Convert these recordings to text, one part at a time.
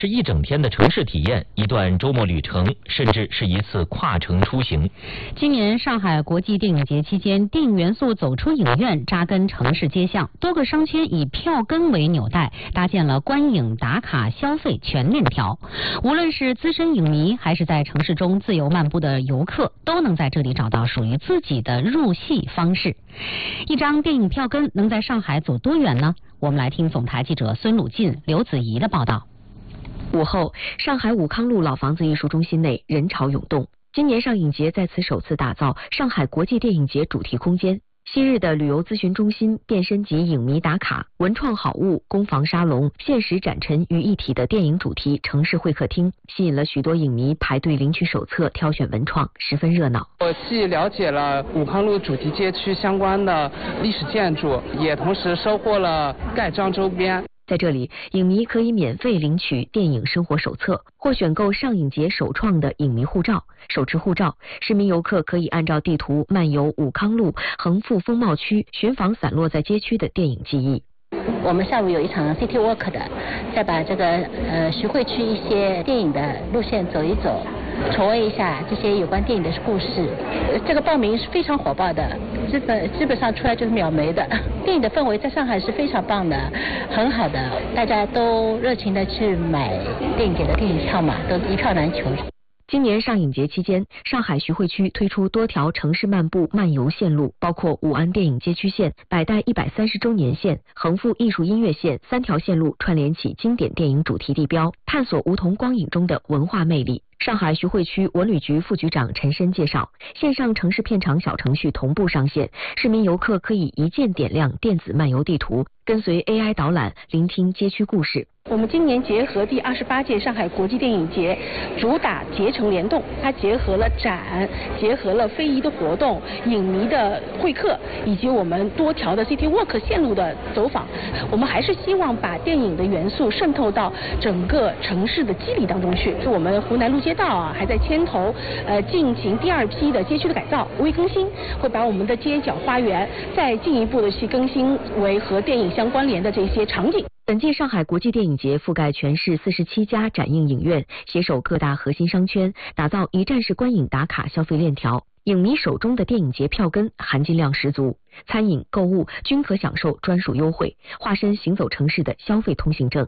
是一整天的城市体验，一段周末旅程，甚至是一次跨城出行。 今年上海国际电影节期间，电影元素走出影院，扎根城市街巷，多个商圈以票根为纽带，搭建了观影、打卡、消费全链条。无论是资深影迷，还是在城市中自由漫步的游客，都能在这里找到属于自己的入戏方式。一张电影票根能在上海走多远呢？我们来听总台记者孙鲁进、刘子怡的报道。 午后，上海武康路老房子艺术中心内人潮涌动。今年上影节在此首次打造上海国际电影节主题空间。昔日的旅游咨询中心变身及影迷打卡、文创好物、工坊沙龙、现实展陈于一体的电影主题城市会客厅，吸引了许多影迷排队领取手册、挑选文创，十分热闹。 我既了解了武康路主题街区相关的历史建筑，也同时收获了盖章周边。 在这里，影迷可以免费领取电影生活手册，或选购上影节首创的影迷护照。手持护照，市民游客可以按照地图漫游武康路，横赴风貌区，寻访散落在街区的电影记忆。 我们下午有一场 City Walk 的，再把这个徐汇区一些电影的路线走一走，重温一下这些有关电影的故事。这个报名是非常火爆的，基本上出来就是秒没的。电影的氛围在上海是非常棒的，很好的，大家都热情的去买电影节的电影票嘛，都一票难求。 今年上影节期间，上海徐汇区推出多条城市漫步漫游线路，包括武安电影街区线、百代130周年线、横幅艺术音乐线3条线路，串联起经典电影主题地标，探索梧桐光影中的文化魅力。上海徐汇区文旅局副局长陈申介绍，线上城市片场小程序同步上线，市民游客可以一键点亮电子漫游地图，跟随 AI 导览，聆听街区故事。 我们今年结合第28届上海国际电影节，主打节城联动，它结合了展，结合了非遗的活动、影迷的会客，以及我们多条的 City Walk 线路的走访。我们还是希望把电影的元素渗透到整个城市的肌理当中去。我们湖南路街道啊，还在牵头进行第2批的街区的改造、微更新，会把我们的街角花园再进一步的去更新为和电影相关联的这些场景。 本届上海国际电影节覆盖全市47家展映影院，携手各大核心商圈，打造一站式观影打卡消费链条。影迷手中的电影节票根含金量十足，餐饮、购物均可享受专属优惠，化身行走城市的消费通行证。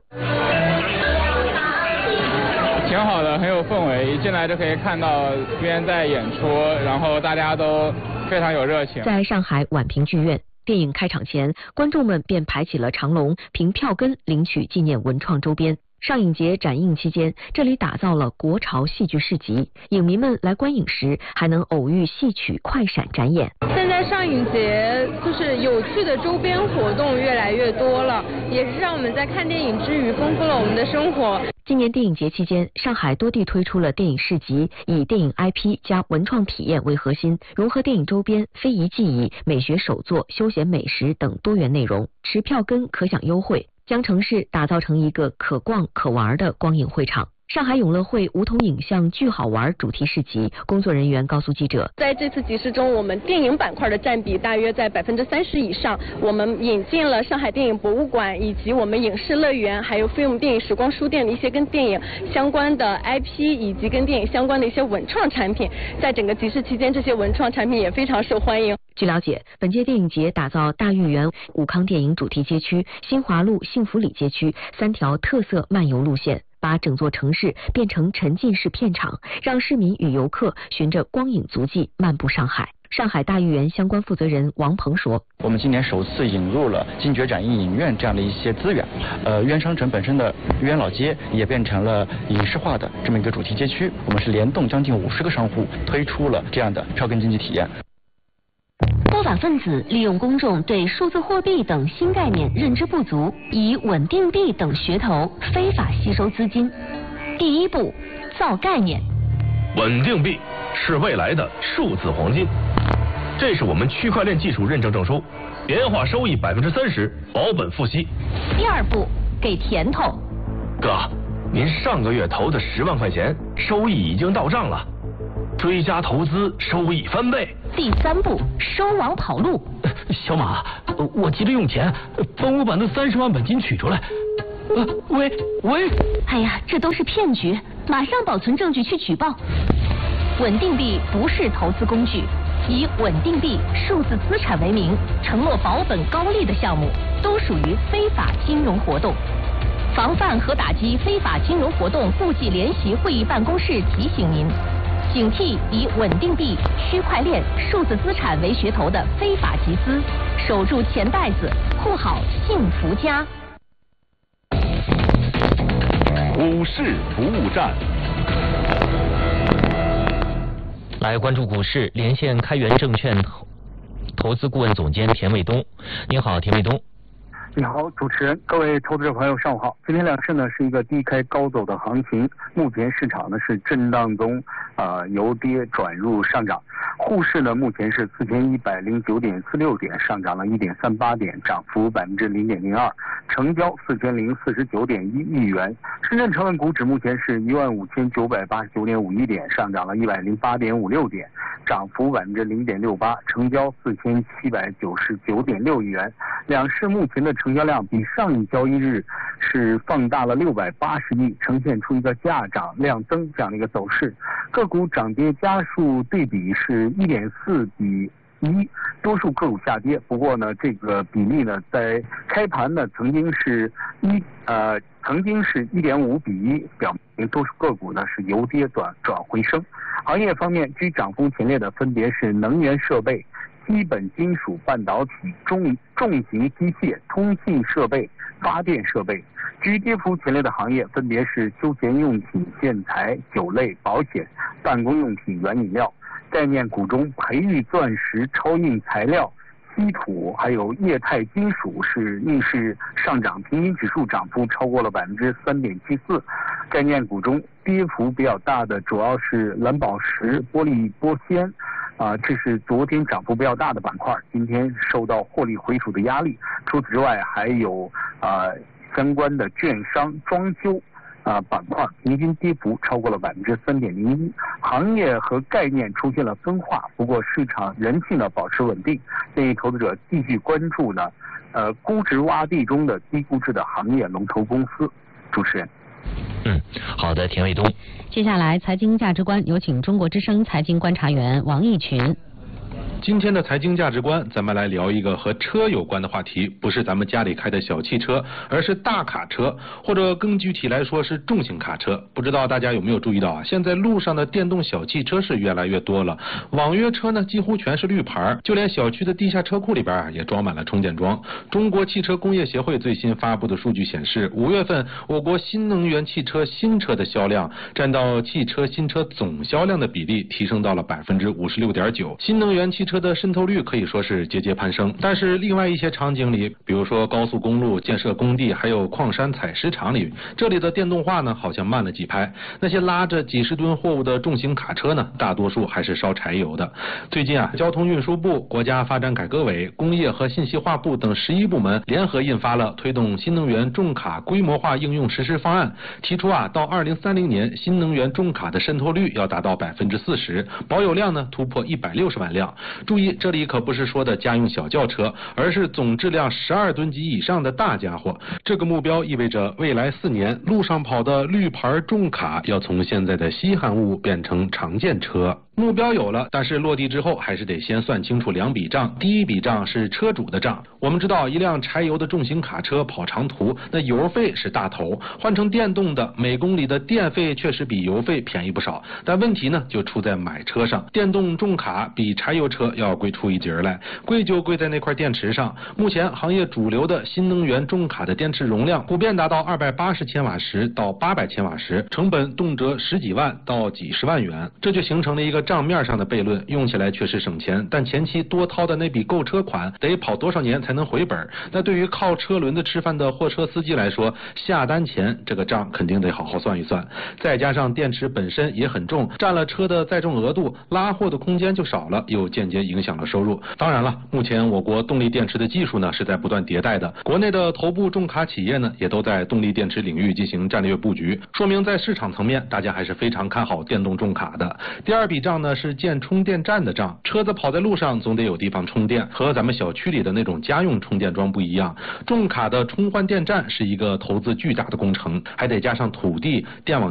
挺好的，很有氛围，一进来就可以看到这边在演出，然后大家都非常有热情。 在上海宛平剧院，电影开场前，观众们便排起了长龙，凭票根领取纪念文创周边。上影节展映期间，这里打造了国潮戏剧市集，影迷们来观影时还能偶遇戏曲快闪展演。 现在上影节就是有趣的周边活动越来越多了，也是让我们在看电影之余丰富了我们的生活。 今年电影节期间，上海多地推出了电影市集，以电影 IP 加文创体验为核心，融合电影周边、非遗技艺、美学手作、休闲美食等多元内容，持票根可享优惠，将城市打造成一个可逛可玩的光影会场。上海永乐汇梧桐影像巨好玩主题市集，工作人员告诉记者， 在这次集市中，我们电影板块的占比大约在30%以上。我们引进了上海电影博物馆以及我们影视乐园，还有Film电影时光书店的一些跟电影相关的 IP 以及跟电影相关的一些文创产品。在整个集市期间，这些文创产品也非常受欢迎。 据了解，本届电影节打造大豫园武康电影主题街区、新华路幸福里街区3条特色漫游路线，把整座城市变成沉浸式片场，让市民与游客循着光影足迹漫步上海。上海大豫园相关负责人王鹏说， 我们今年首次引入了金爵展映影院这样的一些资源，豫园商城本身的豫园老街也变成了影视化的这么一个主题街区，我们是联动将近50个商户推出了这样的票根经济体验。 不法分子利用公众对数字货币等新概念认知不足，以稳定币等噱头非法吸收资金。第一步，造概念。 稳定币是未来的数字黄金，这是我们区块链技术认证证书，年化收益30%，保本付息。 第二步，给甜头。 哥，您上个月投的10万块钱，收益已经到账了。追加投资，收益翻倍。 第3步，收网跑路。 小马，我急着用钱，房屋版的30万本金取出来， 喂！ 哎呀，这都是骗局，马上保存证据去举报。稳定币不是投资工具，以稳定币、数字资产为名，承诺保本高利的项目，都属于非法金融活动。防范和打击非法金融活动部际联席会议办公室提醒您，警惕以稳定币、区块链、数字资产为噱头的非法集资，守住钱袋子，护好幸福家。 股市服务站， 来关注股市，连线开源证券投资顾问总监田卫东。您好，田卫东。 你好，主持人，各位投资者朋友，上午好。今天两市呢是一个低开高走的行情，目前市场呢是震荡中，由跌转入上涨。沪市呢目前是4109.46点，上涨了1.38点，涨幅0.02%，成交4049.1亿元。深圳成分股指目前是15989.51点，上涨了108.56点，涨幅0.68%，成交4799.6亿元。两市目前的成交量比上一交易日是放大了680亿，呈现出一个价涨量增这样的一个走势。个股涨跌家数对比是1.4比1，多数个股下跌。不过呢，这个比例呢，在开盘呢曾经是1.5比1，表明多数个股呢是由跌转回升。行业方面，居涨幅前列的分别是能源设备、基本金属、半导体、重型机械、通信设备、发电设备。居跌幅前列的行业分别是休闲用品、建材、酒类、保险、办公用品、原饮料。概念股中，培育钻石、超硬材料、稀土还有液态金属是逆势上涨，平均指数涨幅超过了3.74%。概念股中跌幅比较大的主要是蓝宝石、玻璃玻纤。这是昨天涨幅比较大的板块，今天受到获利回吐的压力。除此之外，还有相关的券商、装修板块，平均跌幅超过了3.01%。行业和概念出现了分化，不过市场人气呢保持稳定。建议投资者继续关注呢估值洼地中的低估值的行业龙头公司。主持人。 好的，田卫东。 接下来财经价值观，有请中国之声财经观察员王毅群。 今天的财经价值观，咱们来聊一个和车有关的话题，不是咱们家里开的小汽车，而是大卡车，或者更具体来说是重型卡车。不知道大家有没有注意到啊？现在路上的电动小汽车是越来越多了，网约车呢几乎全是绿牌，就连小区的地下车库里边也装满了充电桩。中国汽车工业协会最新发布的数据显示，5月份我国新能源汽车新车的销量占到汽车新车总销量的比例提升到了56.9%，新能源汽车的渗透率可以说是节节攀升。但是另外一些场景里，比如说高速公路、建设工地还有矿山采石场里，这里的电动化呢好像慢了几拍。那些拉着几十吨货物的重型卡车呢，大多数还是烧柴油的。最近交通运输部、国家发展改革委、工业和信息化部等11部门联合印发了推动新能源重卡规模化应用实施方案，提出到2030年新能源重卡的渗透率要达到40%，保有量呢突破160万辆。注意，这里可不是说的家用小轿车，而是总质量12吨级以上的大家伙。这个目标意味着未来4年路上跑的绿牌重卡要从现在的稀罕物变成常见车。目标有了，但是落地之后还是得先算清楚2笔账。第一笔账是车主的账。我们知道一辆柴油的重型卡车跑长途，那油费是大头，换成电动的每公里的电费确实比油费便宜不少，但问题呢就出在买车上。电动重卡比柴油车要贵出一截来，贵就贵在那块电池上。目前行业主流的新能源重卡的电池容量普遍达到280千瓦时到800千瓦时，成本动辄10几万到几十万元，这就形成了一个账面上的悖论，用起来确实省钱，但前期多掏的那笔购车款得跑多少年才能回本？那对于靠车轮子吃饭的货车司机来说，下单前这个账肯定得好好算一算。再加上电池本身也很重，占了车的载重额度，拉货的空间就少了，又间接影响了收入。当然了，目前我国动力电池的技术呢是在不断迭代的，国内的头部重卡企业呢也都在动力电池领域进行战略布局，说明在市场层面大家还是非常看好电动重卡的。第二笔账账呢是建充电站的账，车子跑在路上总得有地方充电，和咱们小区里的那种家用充电桩不一样。重卡的充换电站是一个投资巨大的工程，还得加上土地、电网